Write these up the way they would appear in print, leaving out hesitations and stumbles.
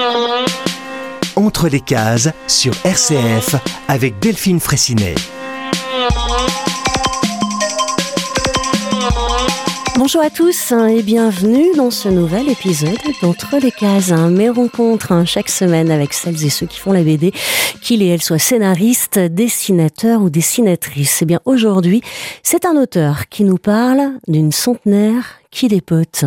Entre les cases sur RCF avec Delphine Fraissinet. Bonjour à tous et bienvenue dans ce nouvel épisode d'Entre les cases. Mes rencontres chaque semaine avec celles et ceux qui font la BD, qu'ils et elles soient scénaristes, dessinateurs ou dessinatrices. Et bien aujourd'hui, c'est un auteur qui nous parle d'une centenaire qui dépote.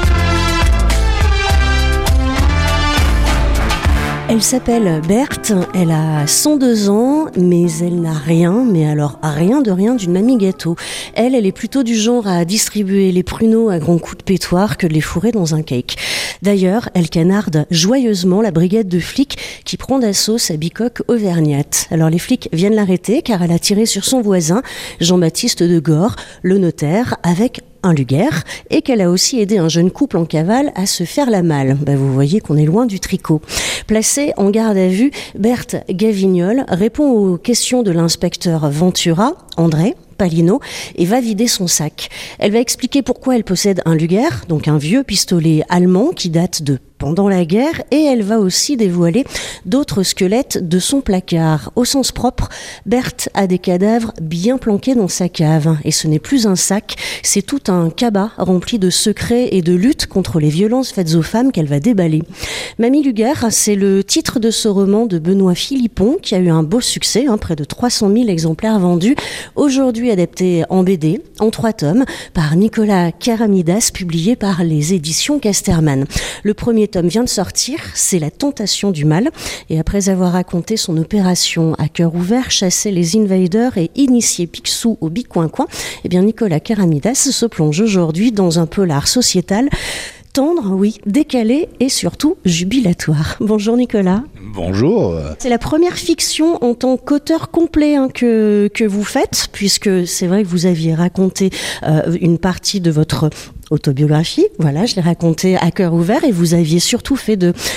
Elle s'appelle Berthe, elle a 102 ans, mais elle n'a rien, mais alors rien de rien d'une mamie gâteau. Elle est plutôt du genre à distribuer les pruneaux à grands coups de pétoir que de les fourrer dans un cake. D'ailleurs, elle canarde joyeusement la brigade de flics qui prend d'assaut sa bicoque auvergnate. Alors les flics viennent l'arrêter car elle a tiré sur son voisin, Jean-Baptiste de Gore, le notaire, avec un luguer, et qu'elle a aussi aidé un jeune couple en cavale à se faire la malle. Vous voyez qu'on est loin du tricot. Placée en garde à vue, Berthe Gavignol répond aux questions de l'inspecteur Ventura, André Palino, et va vider son sac. Elle va expliquer pourquoi elle possède un luguer, donc un vieux pistolet allemand qui date de pendant la guerre, et elle va aussi dévoiler d'autres squelettes de son placard. Au sens propre, Berthe a des cadavres bien planqués dans sa cave. Et ce n'est plus un sac, c'est tout un cabas rempli de secrets et de lutte contre les violences faites aux femmes qu'elle va déballer. Mamie Luguer, c'est le titre de ce roman de Benoît Philippon qui a eu un beau succès, près de 300 000 exemplaires vendus, aujourd'hui adapté en BD, en 3 tomes, par Nicolas Karamidas, publié par les éditions Casterman. Le premier tome vient de sortir, c'est La tentation du mal, et après avoir raconté son opération à cœur ouvert, chassé les invaders et initié Picsou au bicoin-coin, Nicolas Karamidas se plonge aujourd'hui dans un polar sociétal tendre, oui, décalé et surtout jubilatoire. Bonjour Nicolas. Bonjour. C'est la première fiction en tant qu'auteur complet que vous faites, puisque c'est vrai que vous aviez raconté une partie de votre autobiographie, voilà, je l'ai raconté à cœur ouvert, et vous aviez surtout fait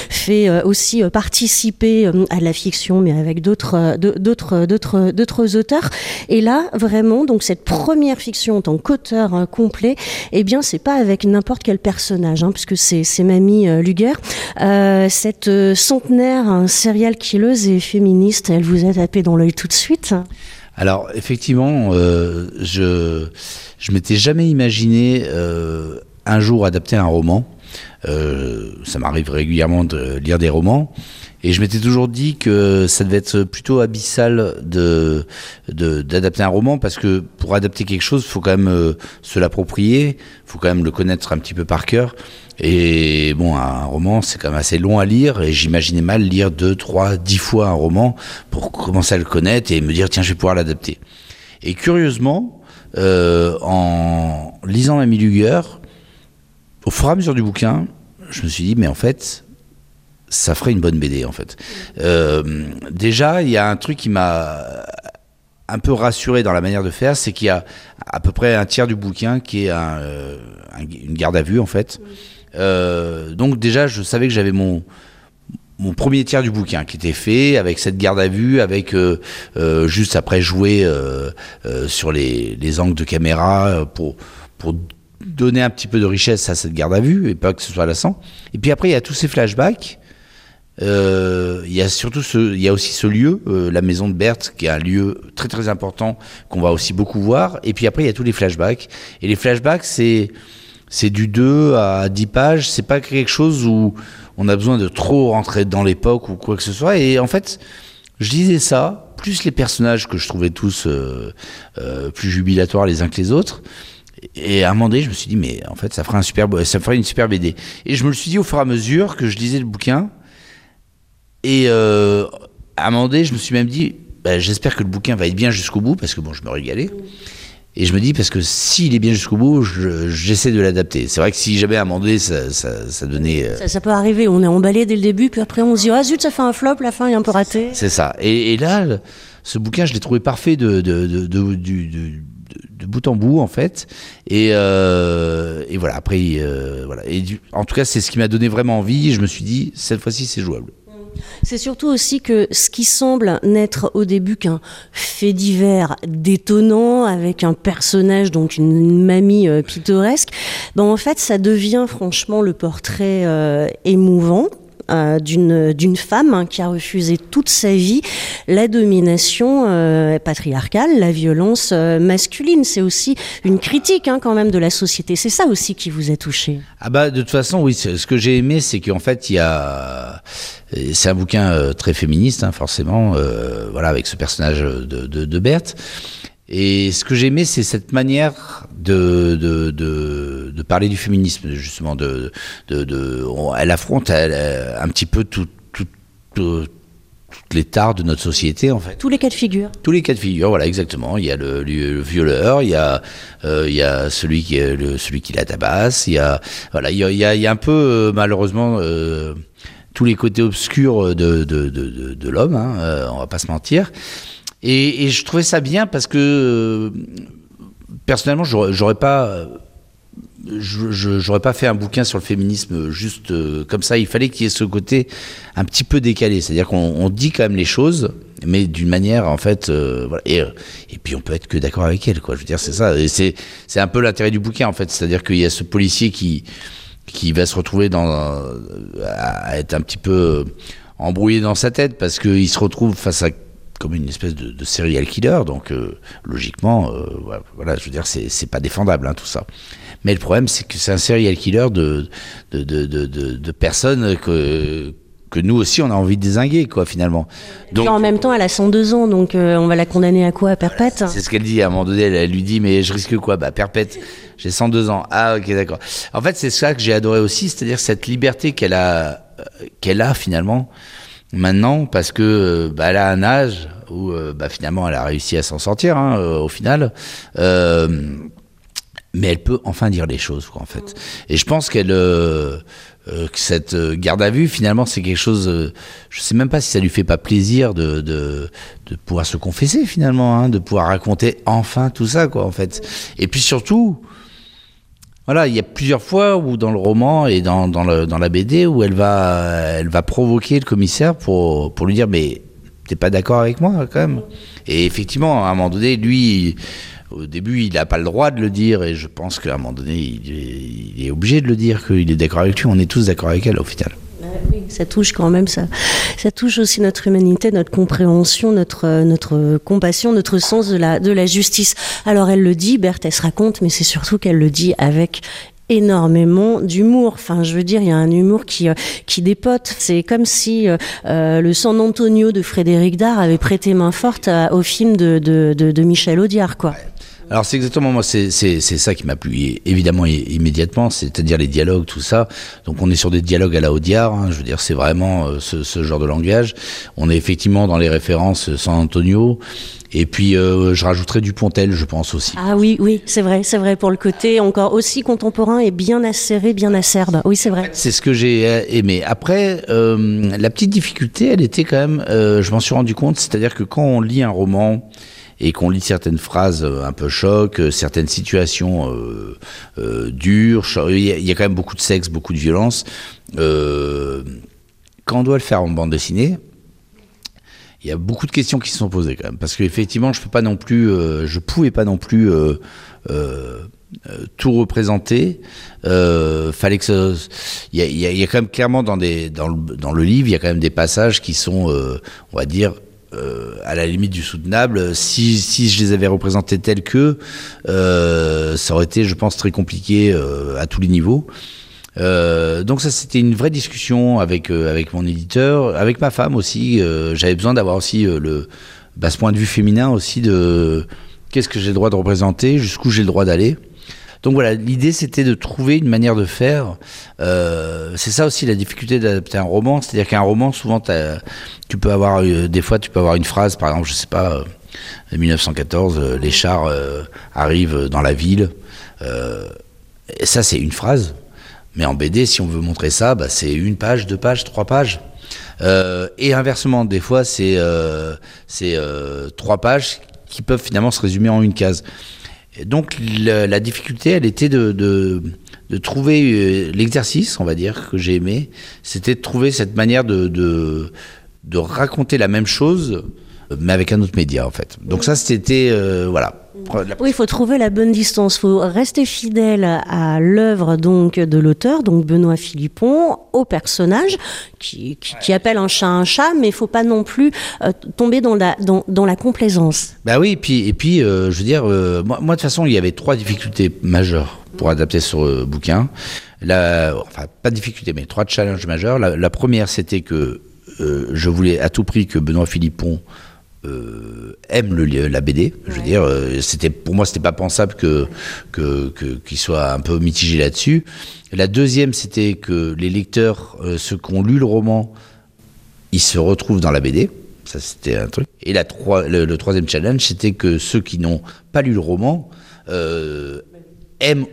aussi participer à la fiction, mais avec d'autres auteurs. Et là, vraiment, donc cette première fiction en tant qu'auteur complet, c'est pas avec n'importe quel personnage, puisque c'est Mamie Luguer, cette centenaire serial killeuse et féministe. Elle vous a tapé dans l'œil tout de suite. Alors effectivement, je m'étais jamais imaginé un jour adapter un roman. Ça m'arrive régulièrement de lire des romans, et je m'étais toujours dit que ça devait être plutôt abyssal d'adapter un roman, parce que pour adapter quelque chose, il faut quand même se l'approprier, il faut quand même le connaître un petit peu par cœur. Et bon, un roman, c'est quand même assez long à lire, et j'imaginais mal lire 2, 3, 10 fois un roman pour commencer à le connaître et me dire tiens, je vais pouvoir l'adapter. Et curieusement, en lisant Mamie Luguer, au fur et à mesure du bouquin, je me suis dit mais en fait, ça ferait une bonne BD en fait. Déjà, il y a un truc qui m'a un peu rassuré dans la manière de faire, c'est qu'il y a à peu près un tiers du bouquin qui est une garde à vue en fait. Donc déjà, je savais que j'avais mon premier tiers du bouquin qui était fait avec cette garde à vue, avec juste après jouer sur les angles de caméra pour donner un petit peu de richesse à cette garde à vue et pas que ce soit lassant. Et puis après, il y a tous ces flashbacks. Il y a aussi ce lieu, la maison de Berthe, qui est un lieu très très important qu'on va aussi beaucoup voir. Et puis après, il y a tous les flashbacks. Et les flashbacks, c'est du 2 à 10 pages. C'est pas quelque chose où on a besoin de trop rentrer dans l'époque ou quoi que ce soit. Et en fait, je lisais ça, plus les personnages que je trouvais tous plus jubilatoires les uns que les autres. Et à un moment donné, je me suis dit, mais en fait, ça ferait une super BD. Et je me le suis dit au fur et à mesure que je lisais le bouquin. Et à un moment donné, je me suis même dit, j'espère que le bouquin va être bien jusqu'au bout, parce que bon, je me régalais. Et je me dis, parce que s'il est bien jusqu'au bout, j'essaie de l'adapter. C'est vrai que si jamais à un moment donné, ça donnait... Ça peut arriver, on est emballé dès le début, puis après on se dit, ah zut, ça fait un flop, la fin est un peu ratée. C'est ça. Et là, ce bouquin, je l'ai trouvé parfait de bout en bout, en fait. Et voilà, après, voilà. Et en tout cas, c'est ce qui m'a donné vraiment envie. Je me suis dit, cette fois-ci, c'est jouable. C'est surtout aussi que ce qui semble n'être au début qu'un fait divers détonnant avec un personnage, donc une mamie pittoresque, en fait ça devient franchement le portrait émouvant d'une femme qui a refusé toute sa vie la domination patriarcale, la violence masculine. C'est aussi une critique quand même de la société. C'est ça aussi qui vous a touché. Ah bah de toute façon, oui. Ce que j'ai aimé, c'est qu'en fait, c'est un bouquin très féministe, forcément, voilà, avec ce personnage de Berthe. Et ce que j'ai aimé, c'est cette manière de parler du féminisme, justement. Elle affronte un petit peu toutes les tares de notre société, en fait. Tous les cas de figure. Tous les cas de figure, voilà, exactement. Il y a le violeur, il y a celui qui la tabasse, il y a un peu, malheureusement, tous les côtés obscurs de l'homme, on va pas se mentir. Et je trouvais ça bien parce que personnellement, j'aurais pas fait un bouquin sur le féminisme juste comme ça. Il fallait qu'il y ait ce côté un petit peu décalé, c'est-à-dire qu'on dit quand même les choses, mais d'une manière en fait, voilà. Et puis on peut être que d'accord avec elle, quoi. Je veux dire, c'est ça. Et c'est un peu l'intérêt du bouquin, en fait, c'est-à-dire qu'il y a ce policier qui va se retrouver à être un petit peu embrouillé dans sa tête parce qu'il se retrouve face à comme une espèce de serial killer, donc logiquement, voilà, je veux dire, c'est pas défendable, tout ça. Mais le problème, c'est que c'est un serial killer de personnes que nous aussi, on a envie de dézinguer, quoi, finalement. Donc, et en même temps, elle a 102 ans, donc on va la condamner à quoi? À perpète? C'est ce qu'elle dit, à un moment donné, elle lui dit, mais je risque quoi? Perpète, j'ai 102 ans. Ah, ok, d'accord. En fait, c'est ça que j'ai adoré aussi, c'est-à-dire cette liberté qu'elle a finalement, maintenant, parce que elle a un âge où finalement elle a réussi à s'en sortir au final, mais elle peut enfin dire les choses, quoi, en fait. Et je pense que cette garde à vue, finalement, c'est quelque chose. Je sais même pas si ça lui fait pas plaisir de pouvoir se confesser, finalement, de pouvoir raconter enfin tout ça, quoi, en fait. Et puis surtout. Voilà, il y a plusieurs fois où dans le roman et dans la BD où elle va provoquer le commissaire pour lui dire mais t'es pas d'accord avec moi quand même. Et effectivement, à un moment donné, lui, au début, il n'a pas le droit de le dire et je pense qu'à un moment donné, il est obligé de le dire qu'il est d'accord avec lui. On est tous d'accord avec elle au final. Oui, ça touche quand même, ça touche aussi notre humanité, notre compréhension, notre compassion, notre sens de la justice. Alors elle le dit, Berthe, elle se raconte, mais c'est surtout qu'elle le dit avec énormément d'humour. Enfin, je veux dire, il y a un humour qui dépote. C'est comme si le San Antonio de Frédéric Dard avait prêté main forte au film de Michel Audiard, quoi. Alors c'est exactement moi, c'est ça qui m'a plu évidemment immédiatement, c'est-à-dire les dialogues, tout ça. Donc on est sur des dialogues à la Audiard, je veux dire, c'est vraiment ce genre de langage. On est effectivement dans les références San Antonio. Et puis je rajouterais Dupontel, je pense aussi. Ah oui, c'est vrai pour le côté encore aussi contemporain et bien acéré, bien acerbe. Oui, c'est vrai. C'est ce que j'ai aimé. Après, la petite difficulté, elle était quand même, je m'en suis rendu compte, c'est-à-dire que quand on lit un roman et qu'on lit certaines phrases un peu choc, certaines situations dures, il y a quand même beaucoup de sexe, beaucoup de violence. Quand on doit le faire en bande dessinée, il y a beaucoup de questions qui se sont posées quand même, parce qu'effectivement, je pouvais pas non plus tout représenter. Fallait que il y a quand même clairement dans le livre, il y a quand même des passages qui sont, on va dire, à la limite du soutenable. Si je les avais représentés tels que, ça aurait été, je pense, très compliqué à tous les niveaux. Donc ça, c'était une vraie discussion avec mon éditeur, avec ma femme aussi. J'avais besoin d'avoir aussi ce point de vue féminin aussi de qu'est-ce que j'ai le droit de représenter, jusqu'où j'ai le droit d'aller. Donc voilà, l'idée c'était de trouver une manière de faire. C'est ça aussi la difficulté d'adapter un roman, c'est-à-dire qu'un roman, souvent tu peux avoir des fois tu peux avoir une phrase, par exemple, je sais pas, 1914, les chars arrivent dans la ville. Et ça c'est une phrase. Mais en BD, si on veut montrer ça, c'est 1 page, 2 pages, 3 pages. Et inversement, des fois, c'est 3 pages qui peuvent finalement se résumer en 1 case. Et donc, la difficulté, elle était de trouver l'exercice, on va dire, que j'ai aimé. C'était de trouver cette manière de raconter la même chose mais avec un autre média en fait. Donc ça c'était voilà. Oui, il faut trouver la bonne distance. Il faut rester fidèle à l'œuvre donc de l'auteur, donc Benoît Philippon, au personnage qui appelle un chat, mais il faut pas non plus tomber dans la complaisance. Bah oui, et puis je veux dire, moi de toute façon, il y avait 3 difficultés majeures pour adapter ce bouquin. Enfin, pas de difficultés, mais 3 challenges majeurs. La première, c'était que je voulais à tout prix que Benoît Philippon aime la BD. Je veux dire, pour moi, c'était pas pensable qu'il soit un peu mitigé là-dessus. La deuxième, c'était que les lecteurs, ceux qui ont lu le roman, ils se retrouvent dans la BD. Ça, c'était un truc. Et le troisième challenge, c'était que ceux qui n'ont pas lu le roman aiment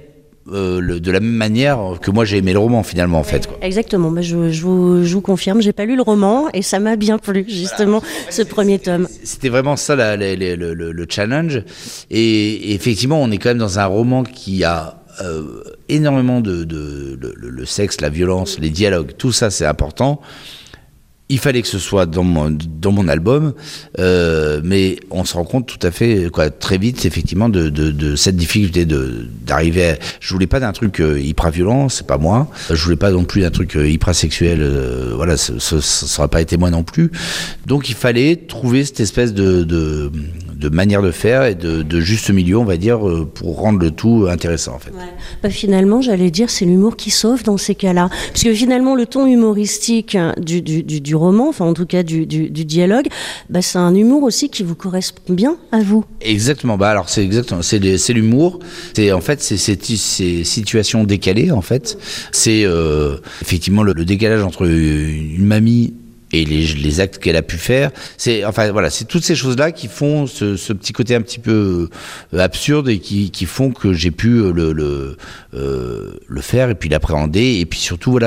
de la même manière que moi j'ai aimé le roman finalement en fait. Quoi. Exactement, je vous confirme, j'ai pas lu le roman et ça m'a bien plu justement ce premier tome. C'était vraiment ça le challenge et effectivement on est quand même dans un roman qui a énormément le sexe, la violence, les dialogues, tout ça c'est important. Il fallait que ce soit dans mon album, mais on se rend compte tout à fait, très vite, effectivement, de cette difficulté d'arriver. Je voulais pas d'un truc hyper violent, c'est pas moi. Je voulais pas non plus d'un truc hyper sexuel. Voilà, ça aurait pas été moi non plus. Donc il fallait trouver cette espèce de manière de faire et de juste milieu, on va dire, pour rendre le tout intéressant, en fait. Ouais. Bah, finalement, j'allais dire, c'est l'humour qui sauve dans ces cas-là, parce que finalement, le ton humoristique du roman, enfin en tout cas du dialogue, bah, c'est un humour aussi qui vous correspond bien à vous. Exactement. Bah alors c'est l'humour. C'est en fait ces situations décalées en fait. C'est effectivement le décalage entre une mamie et les actes qu'elle a pu faire, c'est toutes ces choses-là qui font ce petit côté un petit peu absurde et qui font que j'ai pu le faire et puis l'appréhender et puis surtout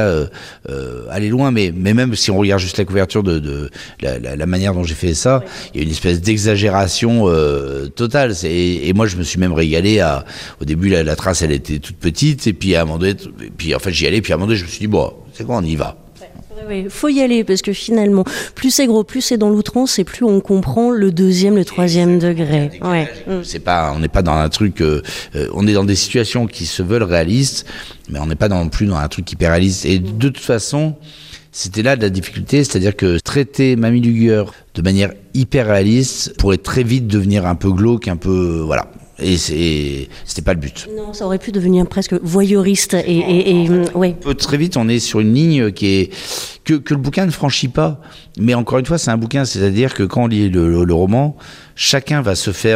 aller loin. Mais même si on regarde juste la couverture de la manière dont j'ai fait ça, il y a une espèce d'exagération totale. Et moi je me suis même régalé au début la trace elle était toute petite et puis à un moment donné, puis en fait j'y allais puis à un moment donné je me suis dit bon c'est quoi on y va. Oui, faut y aller parce que finalement, plus c'est gros, plus c'est dans l'outrance et plus on comprend le deuxième, le troisième degré. Ouais. On n'est pas dans un truc. On est dans des situations qui se veulent réalistes, mais on n'est pas non plus dans un truc hyper réaliste. Et de toute façon, c'était là de la difficulté, c'est-à-dire que traiter Mamie Lugueur de manière hyper réaliste pourrait très vite devenir un peu glauque, un peu voilà. Et c'était pas le but. Non, ça aurait pu devenir presque voyeuriste ouais. Très vite, on est sur une ligne qui est que le bouquin ne franchit pas. Mais encore une fois, c'est un bouquin, c'est-à-dire que quand on lit le roman, chacun va se faire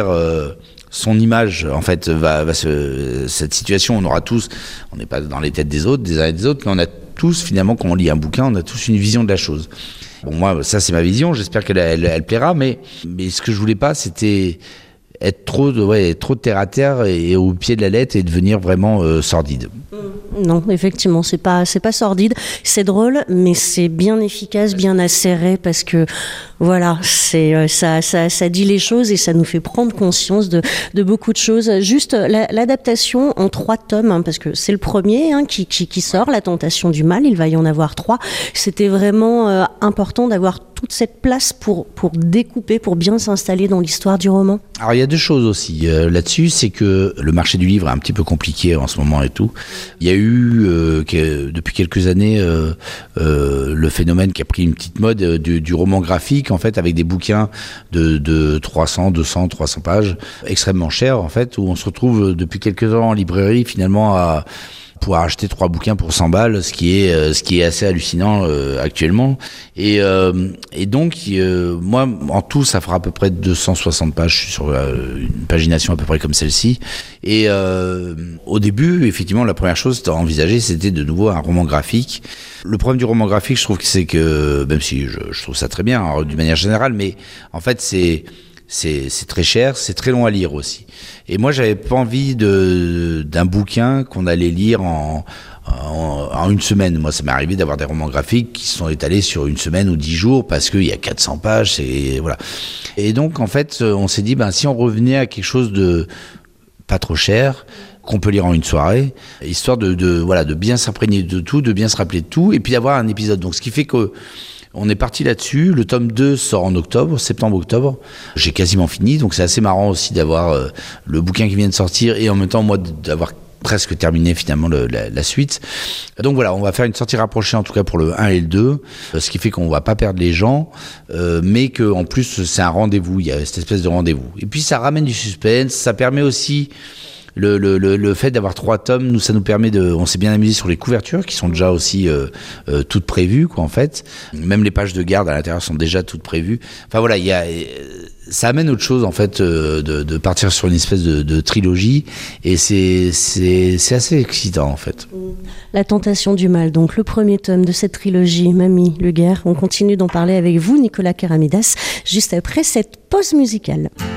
son image. En fait, cette situation, on aura tous. On n'est pas dans les têtes des autres, des uns et des autres, mais on a tous finalement, quand on lit un bouquin, on a tous une vision de la chose. Bon, moi, ça c'est ma vision. J'espère qu'elle plaira. Mais ce que je voulais pas, c'était être trop de terre à terre et au pied de la lettre et devenir vraiment sordide. Non, effectivement, c'est pas sordide, c'est drôle, mais c'est bien efficace, bien acéré parce que voilà, c'est ça dit les choses et ça nous fait prendre conscience de beaucoup de choses. Juste l'adaptation en 3 tomes, hein, parce que c'est le premier qui sort, La Tentation du Mal. Il va y en avoir 3. C'était vraiment important d'avoir toute cette place pour découper, pour bien s'installer dans l'histoire du roman. Alors il y a 2 choses aussi là-dessus, c'est que le marché du livre est un petit peu compliqué en ce moment et tout. Il y a eu depuis quelques années le phénomène qui a pris une petite mode du roman graphique en fait avec des bouquins de 300, 200, 300 pages extrêmement chers en fait où on se retrouve depuis quelques ans en librairie finalement à pouvoir acheter 3 bouquins pour 100 balles, ce qui est assez hallucinant actuellement. Et donc, moi, en tout, ça fera à peu près 260 pages. Je suis sur une pagination à peu près comme celle-ci. Et au début, effectivement, la première chose à envisager, c'était de nouveau un roman graphique. Le problème du roman graphique, je trouve que c'est que, même si je trouve ça très bien, hein, d'une manière générale, mais en fait, c'est très cher, c'est très long à lire aussi. Et moi, j'avais pas envie d'un bouquin qu'on allait lire en une semaine. Moi, ça m'est arrivé d'avoir des romans graphiques qui sont étalés sur une semaine ou 10 jours parce qu'il y a 400 pages, voilà. Et donc, en fait, on s'est dit, si on revenait à quelque chose de pas trop cher, qu'on peut lire en une soirée, histoire de bien s'imprégner de tout, de bien se rappeler de tout, et puis d'avoir un épisode. Donc, ce qui fait que On est parti là-dessus. Le tome 2 sort en septembre-octobre. J'ai quasiment fini, donc c'est assez marrant aussi d'avoir le bouquin qui vient de sortir et en même temps, moi, d'avoir presque terminé finalement la suite. Donc voilà, on va faire une sortie rapprochée en tout cas pour le 1 et le 2, ce qui fait qu'on va pas perdre les gens, mais qu'en plus c'est un rendez-vous, il y a cette espèce de rendez-vous. Et puis ça ramène du suspense, ça permet aussi... Le fait d'avoir 3 tomes, ça nous permet on s'est bien amusé sur les couvertures qui sont déjà aussi toutes prévues, quoi, en fait. Même les pages de garde à l'intérieur sont déjà toutes prévues. Enfin voilà, ça amène autre chose en fait de partir sur une espèce de trilogie et c'est assez excitant en fait. La tentation du mal, donc le premier tome de cette trilogie, Mamie, le Guerre. On continue d'en parler avec vous, Nicolas Keramidas, juste après cette pause musicale.